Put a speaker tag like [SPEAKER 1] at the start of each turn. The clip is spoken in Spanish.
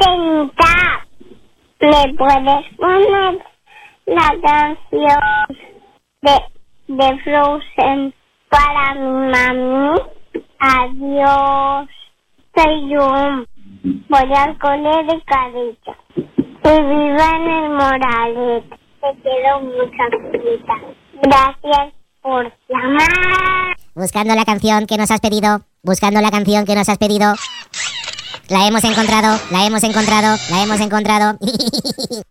[SPEAKER 1] Cenita, ¿me puedes poner la canción de Frozen para mi mami? Adiós. Soy yo. Voy al cole de Carilla. Y viva en el Morales. Te quiero mucho, Cenita. Gracias por llamar.
[SPEAKER 2] Buscando la canción que nos has pedido. Buscando la canción que nos has pedido. La hemos encontrado. La hemos encontrado. La hemos encontrado.